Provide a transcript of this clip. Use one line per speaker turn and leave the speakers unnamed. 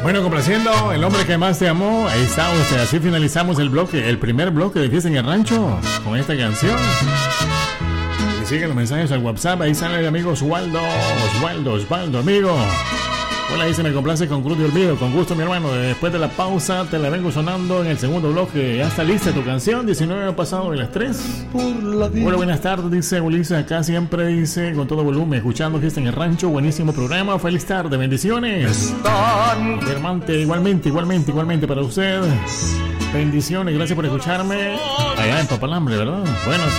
Bueno, complaciendo El hombre que más te amó. Ahí está, o sea, así finalizamos el bloque, el primer bloque de Fiesta en el Rancho con esta canción. Y siguen los mensajes al WhatsApp. Ahí sale el amigo Osvaldo, amigo. Hola, dice, me complace con Cruz de Olvido. Con gusto, mi hermano. Después de la pausa, te la vengo sonando en el segundo bloque. Ya está lista tu canción. 19 pasado de las 3. Bueno, buenas tardes, dice Ulises. Acá siempre dice con todo volumen, escuchando Fiesta en el Rancho. Buenísimo programa. Feliz tarde. Bendiciones. Igualmente para usted. Bendiciones. Gracias por escucharme. Allá en Papalambre, ¿verdad? Bueno.